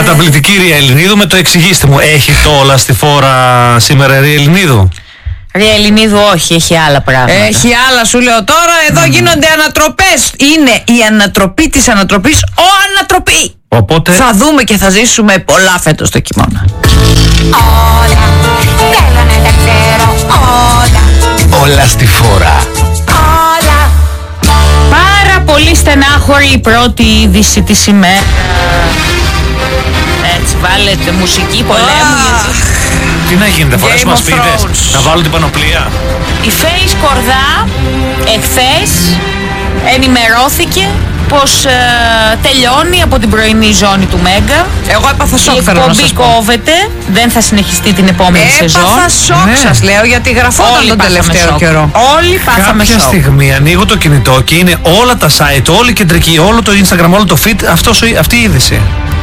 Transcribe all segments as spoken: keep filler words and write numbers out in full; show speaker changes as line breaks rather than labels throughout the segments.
Καταπληκτική Ρία Ελληνίδου, με το εξηγήστε μου, έχει το όλα στη φόρα σήμερα Ρία Ελληνίδου?
Ρία Ελληνίδου όχι, έχει άλλα πράγματα.
Έχει άλλα, σου λέω τώρα. Εδώ mm. γίνονται ανατροπές. Είναι η ανατροπή της ανατροπής, ο ανατροπή.
Οπότε
θα δούμε και θα ζήσουμε πολλά φέτος το χειμώνα.
Όλα, θέλω να τα ξέρω όλα.
Όλα στη φόρα.
Όλα.
Πάρα πολύ στενάχωρη η πρώτη είδηση της ημέρας. Έτσι, βάλετε μουσική πολέμου. Γιατί...
Τι να γίνει, θα φορέσουμε ασπίδες, να βάλω την πανοπλία.
Η Φέης Κορδά εχθές ενημερώθηκε πως ε, τελειώνει από την πρωινή ζώνη του Μέγκα.
Εγώ έπαθα σοκ, θέλω να σας πω.
Η εκπομπή κόβεται, δεν θα συνεχιστεί την επόμενη
έπαθα
σεζόν.
Έπαθα σοκ, ναι. Σας λέω, γιατί γραφόταν
όλοι
τον τελευταίο
σοκ.
καιρό.
Όλοι πάθαμε σοκ.
Κάποια στιγμή ανοίγω το κινητό και είναι όλα τα site, όλη η κεντρική, όλο το Instagram, όλο το feed, αυτός, αυτή η είδηση.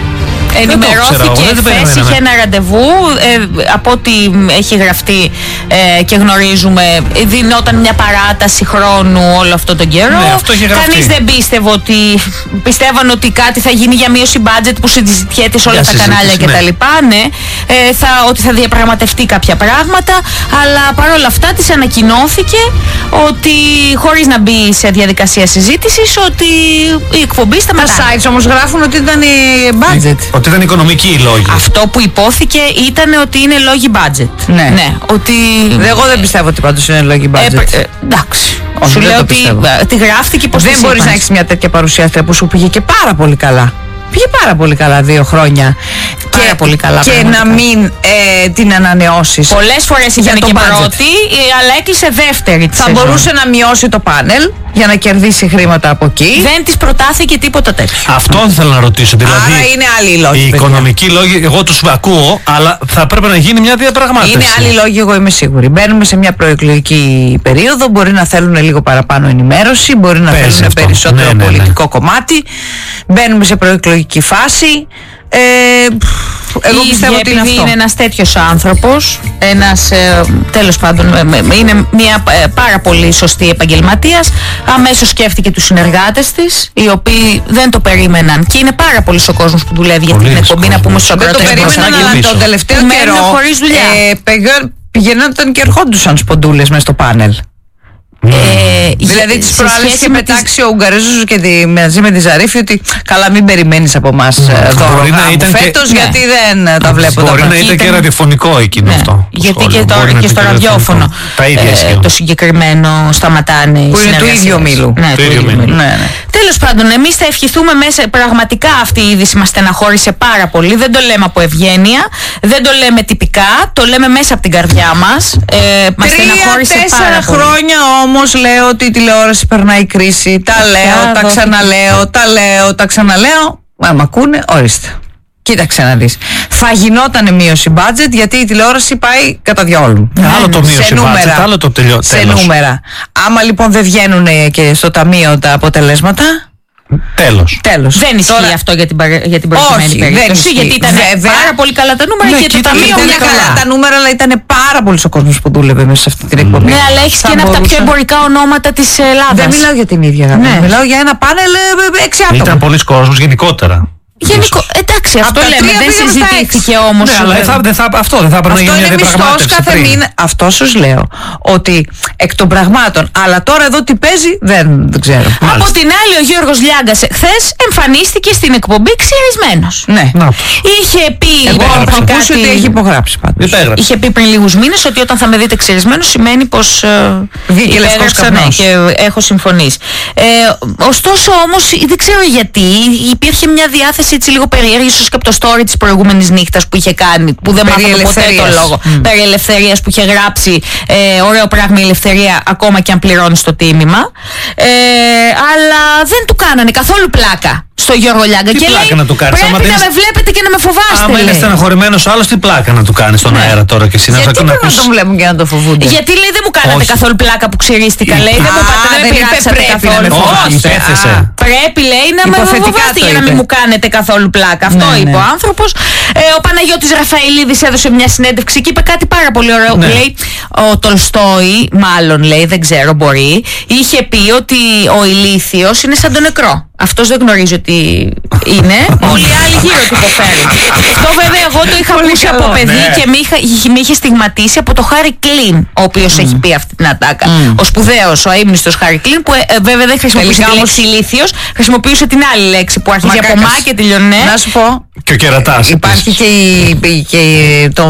Ενημερώθηκε χθες, είχε ένα ραντεβού, ε, από ό,τι έχει γραφτεί ε, και γνωρίζουμε, δινόταν μια παράταση χρόνου όλο αυτό τον καιρό.
Ναι, αυτό είχε γραφτεί.
Κανείς δεν πίστευε ότι, πιστεύαν ότι κάτι θα γίνει για μείωση budget που συζητιέται σε όλα
για
τα κανάλια
ναι.
κτλ. Ναι, ε, θα, ότι θα διαπραγματευτεί κάποια πράγματα, αλλά παρόλα αυτά της ανακοινώθηκε ότι, χωρίς να μπει σε διαδικασία συζήτησης, ότι η εκπομπή σταματάει.
Τα sites όμως γράφουν ότι ήταν η budget.
Ότι ήταν οικονομικοί οι λόγοι.
Αυτό που υπόθηκε ήταν ότι είναι λόγοι budget.
Ναι.
ναι ότι...
Εγώ δεν πιστεύω ότι πάντως είναι λόγοι budget.
Ε, ε, εντάξει.
Όχι,
σου
δεν
λέω
το
ότι
πιστεύω.
τη γράφτηκε πως
δεν μπορείς να έχεις μια τέτοια παρουσιάστρια που σου πήγε και πάρα πολύ καλά. Πήγε πάρα πολύ καλά δύο χρόνια.
Πάρα
και,
πολύ καλά,
και
πραγματικά.
να μην ε, την ανανεώσεις.
Πολλές φορές ήταν και
budget.
πρώτη, αλλά έκλεισε δεύτερη της
θα
σεζόν.
μπορούσε να μειώσει το πάνελ για να κερδίσει χρήματα από εκεί.
Δεν της προτάθηκε τίποτα τέτοιο.
Αυτό ήθελα να ρωτήσω. Δηλαδή,
άρα είναι άλλοι οι λόγοι.
Οι
παιδιά.
οικονομικοί λόγοι, εγώ τους ακούω, αλλά θα πρέπει να γίνει μια διαπραγμάτευση.
Είναι άλλοι λόγοι, εγώ είμαι σίγουρη. Μπαίνουμε σε μια προεκλογική περίοδο, μπορεί να θέλουν λίγο παραπάνω ενημέρωση, μπορεί να
Παίζει
θέλουν
αυτό.
περισσότερο
Ναι, ναι, ναι.
πολιτικό κομμάτι. Μπαίνουμε σε προεκλογική φάση. Ε, εγώ
η
πιστεύω
ίδια,
ότι είναι
επειδή
αυτό.
είναι ένας τέτοιος άνθρωπος, ένας ε, τέλος πάντων ε, ε, είναι μια ε, πάρα πολύ σωστή επαγγελματίας, αμέσως σκέφτηκε τους συνεργάτες της, οι οποίοι δεν το περίμεναν, και είναι πάρα πολύ ο κόσμος που δουλεύει για την εκπομπή, να πούμε στους
Δεν το
ακροατές
περίμεναν, αλλά τον τελευταίο καιρό
χωρίς δουλειά.
ε, πηγαίνονταν και ερχόντουσαν σποντούλες μες στο πάνελ.
Ε,
Δηλαδή τις προάλλες είχε πετάξει ο Ουγγαρέζος και τη, μαζί με τη Ζαρίφη ότι καλά, μην περιμένεις από εμάς δώρο φέτος,
ναι.
γιατί δεν τα βλέπω.
Μπορεί
τα
να ήταν και ραδιοφωνικό εκείνο
ναι.
αυτό.
Γιατί
σχόλιο.
και, το,
Μπορεί
και στο ραδιόφωνο
τα ίδια
ε, το συγκεκριμένο σταματάνε οι
που είναι του ίδιου μήλου.
Ναι,
του ίδιου μήλου.
Ναι, ναι.
Τέλος πάντων, εμείς θα ευχηθούμε μέσα. Πραγματικά αυτή η είδηση μας στεναχώρησε πάρα πολύ. Δεν το λέμε από ευγένεια, δεν το λέμε τυπικά, το λέμε μέσα από την καρδιά μας. Ε, μας στεναχώρησε πάρα
Τρία-τέσσερα
πολύ.
χρόνια όμως λέω ότι η τηλεόραση περνάει κρίση. Τα λέω, τα ξαναλέω, τα λέω, τα ξαναλέω. Μα μ' ακούνε, ορίστε. Κοίταξε να δεις. Θα γινόταν μείωση budget, γιατί η τηλεόραση πάει κατά διαόλου.
Άλλο το μείωση
σε νούμερα,
budget, άλλο το τελειώ,
σε
τέλος.
νούμερα. Άμα λοιπόν δεν βγαίνουν και στο ταμείο τα αποτελέσματα,
τέλος.
τέλος.
Δεν ισχύει
Τώρα,
αυτό για την, παρε... για την προηγουμένη
όχι, δεν
περίπτωση.
ισχύει.
Γιατί ήταν
Βέβαια.
πάρα πολύ καλά τα νούμερα,
Ναι,
και το
κοίτα,
ταμείο
ήταν
μια
καλά
καλά.
τα νούμερα, αλλά ήταν πάρα πολύ ο κόσμος που δούλευε μέσα σε αυτή την εκπομπή.
Ναι, αλλά έχεις
Θα
και ένα από τα πιο
μπορούσε-
εμπορικά ονόματα της Ελλάδας.
Δεν μιλάω για την ίδια γραμμή.
Ναι.
Μιλάω για ένα πάνελ ε, έξι άτομα.
Ήταν πολλοί κόσμος γενικότερα.
Γενικό, εντάξει, αυτό
τα
λέμε.
τρία
Δεν
πήγαμε στα
συζητήθηκε
έξι.
όμως.
Ναι, αλλά
ε,
θα, δεν θα, αυτό δεν θα έπρεπε να
Αυτό
γίνει μια
είναι μισθός
διαπραγμάτευση
κάθε
πριν.
μήνα. Αυτό σου λέω. Ότι εκ των πραγμάτων. Αλλά τώρα εδώ τι παίζει δεν, δεν ξέρω.
Από
Μάλιστα.
την άλλη, ο Γιώργος Λιάγκας χθες εμφανίστηκε στην εκπομπή ξυρισμένος.
Ναι.
Να,
Είχε πει
Υπέγραψε.
λοιπόν
Έχω ακούσει ότι έχει υπογράψει πάντως.
υπέγραψε.
Είχε πει πριν λίγους μήνες ότι όταν θα με δείτε ξυρισμένο σημαίνει πως ε,
Βγήκε λευκός
υπέγραψα, ναι,
καπνός.
και έχω συμφωνήσει. Ε, ωστόσο όμως δεν ξέρω γιατί υπήρχε μια διάθεση έτσι λίγο περίεργη, ίσως και από το story της προηγούμενης νύχτας που είχε κάνει, που δεν
Περί
μάθαμε ποτέ το
ελευθερίας.
λόγο, mm. περί ελευθερίας, που είχε γράψει ε, ωραίο πράγμα η ελευθερία ακόμα και αν πληρώνεις το τίμημα, ε, αλλά δεν του κάνανε καθόλου πλάκα στο Γιώργο Λιάγκα.
Τι
Και
πλάκα
λέει,
να του κάνεις, άμα
πρέπει
δεν
να
είναι-
με βλέπετε και να με φοβάστε.
Άμα είναι
λέει.
στεναχωρημένος άλλος, τι πλάκα να του κάνει στον αέρα τώρα και εσύ να
Γιατί
να
πρέπει να
ακούσεις.
τον βλέπουν και να το φοβούνται.
Γιατί λέει δεν μου κάνατε
Όχι.
καθόλου πλάκα που ξυρίστηκα, λέει. Δεν μου
Α,
πάτε, δεν με
δεν είπε
πειράξατε
πρέπει να
καθόλου.
με
Όχι,
φοβάστε.
υπέθεσε.
Α.
Πρέπει, λέει, να με
Υποθετικά
φοβάστε
το
για να
είπε.
μην μου κάνετε καθόλου πλάκα. Αυτό
Ναι,
είπε
ναι.
ο άνθρωπος. Ε, ο Παναγιώτης Ραφαηλίδης έδωσε μια συνέντευξη και είπε κάτι πάρα πολύ ωραίο.
Ναι.
Λέει, ο Τολστόη, μάλλον λέει, δεν ξέρω, μπορεί, είχε πει ότι ο ηλίθιος είναι σαν το νεκρό. Αυτός δεν γνωρίζει ότι είναι. Όλοι οι άλλοι γύρω του υποφέρουν. Αυτό βέβαια εγώ το είχα ακούσει από παιδί
Ναι.
και με, είχα, με είχε στιγματίσει από το Χάρι Κλίν, ο οποίος έχει πει αυτή την ατάκα. Ο σπουδαίος, ο αείμνηστος Χάρι Κλίν, που ε, ε, βέβαια δεν χρησιμοποιούσε
Τελικά
τη
όμως-
λέξη ηλίθιος, χρησιμοποιούσε την άλλη λέξη που αρχίζει από
Μακάκας.
μα και τελειώνει.
Να σου πω,
Και ο κερατάς.
υπάρχει και, η, και η- το